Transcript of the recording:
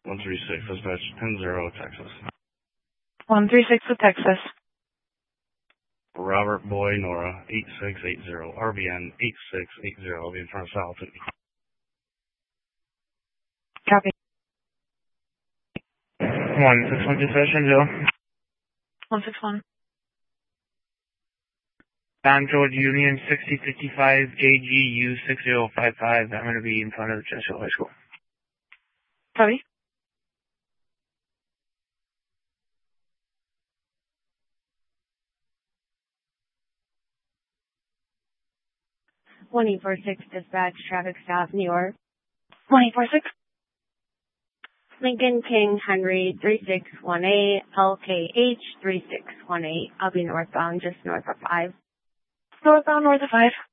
136, dispatch 10-0, Texas. 136 to Texas. Robert Boy Nora 8680, RBN 8680. I'll be in front of Salaton. Copy. 161 dispatch 10-0. 161. Don George Union 6055 JGU 6055. I'm going to be in front of Chester High School. Copy. One 846 dispatch, traffic stop, New York. 1846. Lincoln King Henry 3618, LKH 3618. I'll be northbound, just north of 5. Northbound, north of 5.